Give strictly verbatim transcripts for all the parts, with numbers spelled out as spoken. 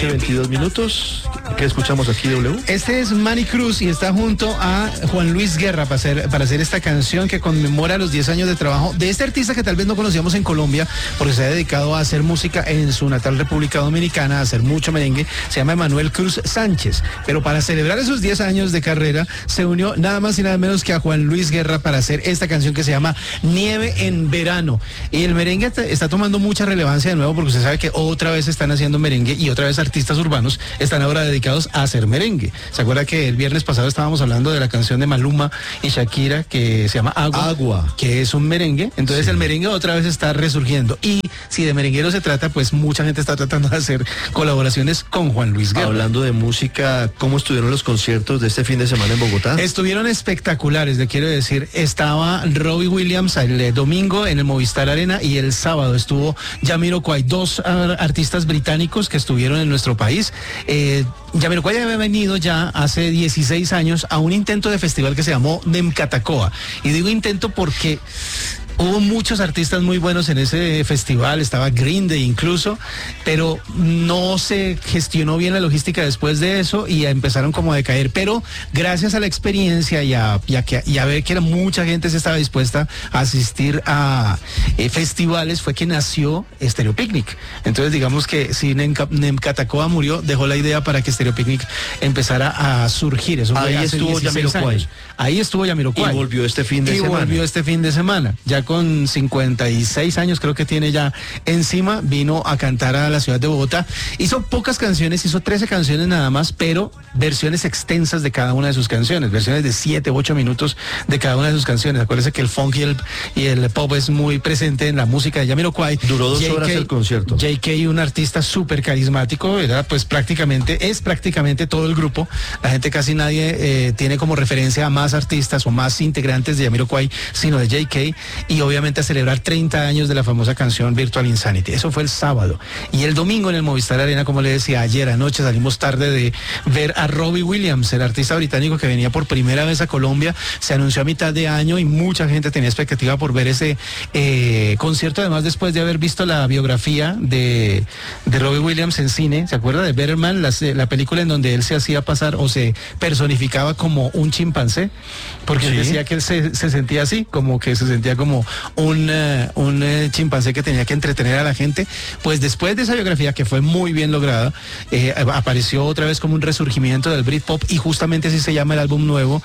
noche, veintidós minutos. ¿Qué escuchamos aquí, W? Este es Manny Cruz y está junto a Juan Luis Guerra para hacer, para hacer esta canción que conmemora los diez años de trabajo de este artista que tal vez no conocíamos en Colombia porque se ha dedicado a hacer música en su natal República Dominicana, a hacer mucho merengue. Se llama Emanuel Cruz Sánchez. Pero para celebrar esos diez años de carrera se unió nada más y nada menos que a Juan Luis Guerra para hacer esta canción que se llama Nieve en Verano. Y el merengue está tomando mucha relevancia de nuevo porque usted sabe que otra vez están haciendo merengue y otra vez artistas urbanos están ahora dedicados a hacer merengue. ¿Se acuerda que el viernes pasado estábamos hablando de la canción de Maluma y Shakira que se llama Agua? Agua. Que es un merengue. Entonces sí, el merengue otra vez está resurgiendo. Y si de merenguero se trata, pues mucha gente está tratando de hacer colaboraciones con Juan Luis Guerra. Hablando de música, ¿cómo estuvieron los conciertos de este fin de semana en Bogotá? Estuvieron espectaculares, le quiero decir. Estaba Robbie Williams el domingo en el Movistar Arena y el sábado estuvo Jamiroquai, dos uh, artistas británicos que estuvieron en nuestro país. Eh, Jamiroquai había venido ya hace dieciséis años a un intento de festival que se llamó Nemcatacoa. Y digo intento porque hubo muchos artistas muy buenos en ese festival, estaba Green Day incluso, pero no se gestionó bien la logística después de eso y empezaron como a decaer. Pero gracias a la experiencia y a, y a, que, y a ver que era mucha gente se estaba dispuesta a asistir a eh, festivales, fue que nació Stereo Picnic. Entonces digamos que si Nemcatacoa murió, dejó la idea para que Stereo Picnic empezara a surgir. Eso Ahí fue hace estuvo Jamiroquai. Ahí estuvo Jamiroquai. Y volvió este fin de y semana. Y volvió este fin de semana. Ya con cincuenta y seis años creo que tiene ya encima, vino a cantar a la ciudad de Bogotá. Hizo pocas canciones, hizo trece canciones nada más, pero versiones extensas de cada una de sus canciones, versiones de siete u ocho minutos de cada una de sus canciones. Acuérdense que el funk y el, y el pop es muy presente en la música de Jamiroquai. Duró dos J K, horas el concierto. J K, un artista súper carismático, era pues prácticamente, es prácticamente todo el grupo. La gente casi nadie eh, tiene como referencia a más artistas o más integrantes de Jamiroquai, sino de J K, y obviamente a celebrar treinta años de la famosa canción Virtual Insanity. Eso fue el sábado. Y el domingo en el Movistar Arena, como le decía, ayer anoche salimos tarde de ver a Robbie Williams, el artista británico que venía por primera vez a Colombia. Se anunció a mitad de año y mucha gente tenía expectativa por ver ese eh, concierto, además después de haber visto la biografía de, de Robbie Williams en cine. ¿Se acuerda de Better Man? La, la película en donde él se hacía pasar o se personificaba como un chimpancé, porque sí, él decía que él se, se sentía así, como que se sentía como un, uh, un uh, chimpancé que tenía que entretener a la gente. Pues después de esa biografía, que fue muy bien lograda, eh, apareció otra vez como un resurgimiento del Britpop, y justamente así se llama el álbum nuevo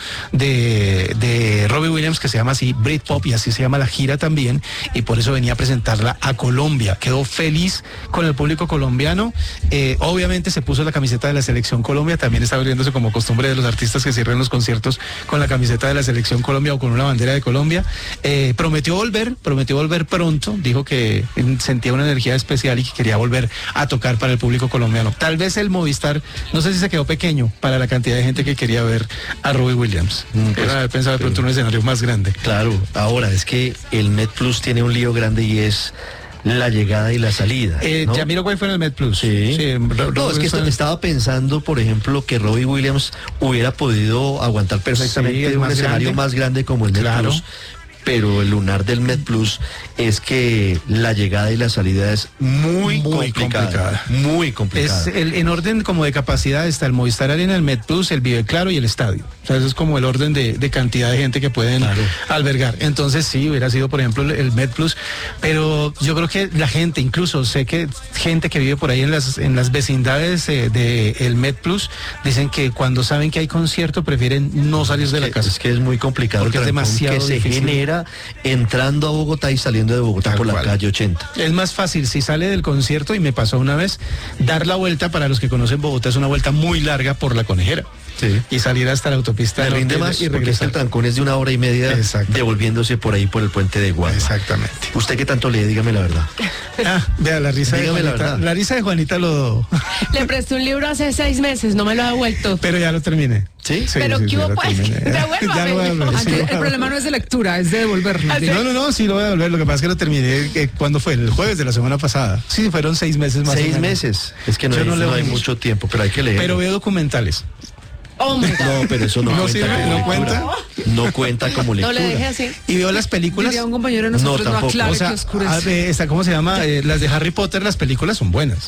de, de Robbie Williams, que se llama así Britpop, y así se llama la gira también, y por eso venía a presentarla a Colombia. Quedó feliz con el público colombiano. Eh, obviamente se puso la camiseta de la Selección Colombia, también está abriéndose como costumbre de los artistas que cierran los conciertos con la camiseta de la Selección Colombia o con una bandera de Colombia. Eh, prometió volver, prometió volver pronto, dijo que sentía una energía especial y que quería volver a tocar para el público colombiano. Tal vez el Movistar, no sé si se quedó pequeño para la cantidad de gente que quería ver a Robbie Williams. Mm, pues, haber pensado de pronto un escenario más grande. Claro, ahora es que el Met Plus tiene un lío grande y es la llegada y la salida. Eh, ¿no? Jamiroquai fue en el Met Plus. Sí. sí Ro no, es que esto, estaba pensando, por ejemplo, que Robbie Williams hubiera podido aguantar perfectamente sí, un escenario grande. más grande como el Met claro. Plus. Pero el lunar del Met Plus es que la llegada y la salida es muy, muy complicada, complicada. Muy complicada. Es el, en orden como de capacidad está el Movistar Arena, el Met Plus, el Vive Claro y el estadio. O sea, eso es como el orden de, de cantidad de gente que pueden claro. albergar. Entonces sí, hubiera sido, por ejemplo, el Met Plus. Pero yo creo que la gente, incluso sé que gente que vive por ahí en las, en las vecindades eh, del Met Plus, dicen que cuando saben que hay concierto prefieren no salir de la casa. Es que es muy complicado. Porque es demasiado que se difícil. genera entrando a Bogotá y saliendo de Bogotá Tal por cual. la calle ochenta. Es más fácil si sale del concierto, y me pasó una vez, dar la vuelta. Para los que conocen Bogotá, es una vuelta muy larga por la Conejera. Sí. Y salir hasta la autopista. Me rinde más y porque este trancón es de una hora y media devolviéndose por ahí por el puente de Guadalajara. Exactamente. ¿Usted qué tanto lee? Dígame la verdad. Ah, vea, la risa Dígame de Juanita. La, verdad. la risa de Juanita lo... Le presté un libro hace seis meses, no me lo ha devuelto. Pero ya lo terminé. ¿Sí? sí Pero sí, ¿qué hubo pues? Devuélvame. Sí, el problema no es de lectura, es de devolverlo. No, no, no, sí lo voy a devolver. Lo que pasa es que lo terminé, eh, ¿cuándo fue? El jueves de la semana pasada. Sí, fueron seis meses más. Seis meses. Es que no, hay, no, no hay mucho tiempo, pero hay que leer. Pero veo documentales. Oh my God. No, pero eso no, no cuenta. Sirve, como no cuenta. No cuenta como lectura. No le deje así. Y veo las películas. Diría un compañero de nosotros, no, no aclare o sea, que oscurece. Está, ¿cómo se llama? Eh, las de Harry Potter, las películas son buenas.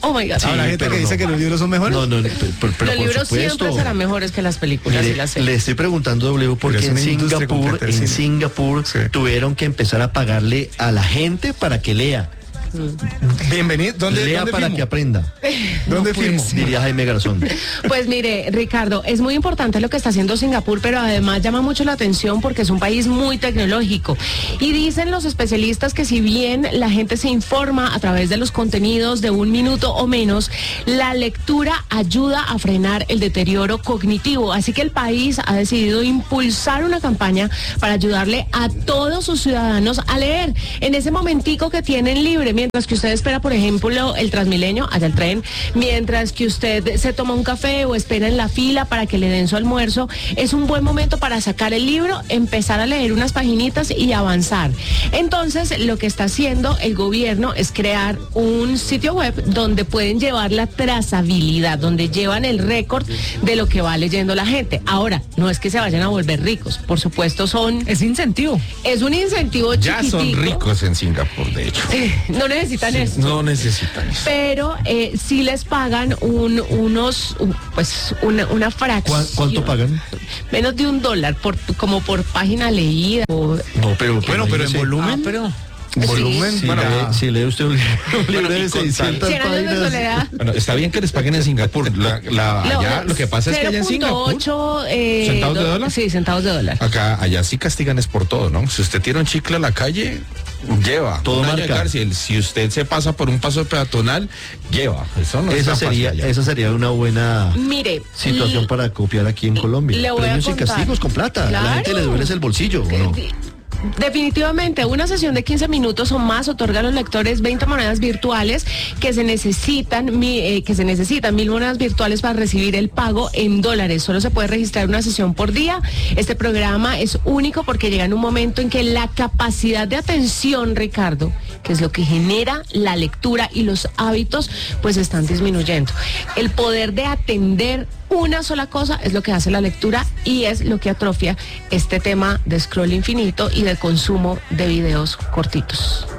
Oh my God. Sí, Ahora, gente que no. dice que los libros son mejores. No, no, no pero, pero Los por libros supuesto. siempre serán mejores que las películas Mire, y las le series. estoy preguntando, W, porque Pero en es una industria Singapur, completa el en cine. Singapur Sí. tuvieron que empezar a pagarle a la gente para que lea. Bienvenido. ¿Dónde, Lea dónde para firmo? que aprenda, ¿Dónde firmo? diría Jaime Garzón. Pues mire, Ricardo, es muy importante lo que está haciendo Singapur, pero además llama mucho la atención porque es un país muy tecnológico. Y dicen los especialistas que si bien la gente se informa a través de los contenidos de un minuto o menos, la lectura ayuda a frenar el deterioro cognitivo. Así que el país ha decidido impulsar una campaña para ayudarle a todos sus ciudadanos a leer en ese momentico que tienen libre, mientras que usted espera, por ejemplo, el Transmilenio, allá el tren, mientras que usted se toma un café o espera en la fila para que le den su almuerzo, es un buen momento para sacar el libro, empezar a leer unas paginitas y avanzar. Entonces, lo que está haciendo el gobierno es crear un sitio web donde pueden llevar la trazabilidad, donde llevan el récord de lo que va leyendo la gente. Ahora, no es que se vayan a volver ricos, por supuesto son... Es incentivo. Es un incentivo Ya chiquitico. son ricos en Singapur, de hecho. No necesitan eso. No necesitan eso. Pero eh, sí les pagan un, unos, un- pues una, una fracción. ¿Cuá- ¿Cuánto pagan? Menos de un dólar, por, como por página leída. o- No, pero Bueno, pero en imagínese, volumen. Ah, pero Volumen Si, para. lee, si lee usted un libro, un libro Bueno, y de con seiscientas Cien años de páginas. soledad. Bueno, está bien que les paguen en Singapur. La, la- allá, lo que pasa es que allá en Singapur. cero punto ocho eh, ¿Centavos de do- dólar? Sí, centavos de dólar. Acá, allá sí castigan es por todo, ¿no? Si usted tira un chicle a la calle, lleva. Todo un año de marca. cárcel. Si usted se pasa por un paso peatonal, lleva. Eso no es Esa tan fácil sería, allá. esa sería una buena Mire. situación l- para copiar aquí en Colombia. Le voy a Premios y contar. castigos con plata. A la Claro. gente le duele el bolsillo, ¿o no? Definitivamente, una sesión de quince minutos o más otorga a los lectores veinte monedas virtuales que se necesitan, mi- eh, que se necesitan mil monedas virtuales para recibir el pago en dólares. Solo se puede registrar una sesión por día. Este programa es único porque llega en un momento en que la capacidad de atención, Ricardo, que es lo que genera la lectura y los hábitos, pues están disminuyendo. El poder de atender una sola cosa es lo que hace la lectura y es lo que atrofia este tema de scroll infinito y de consumo de videos cortitos.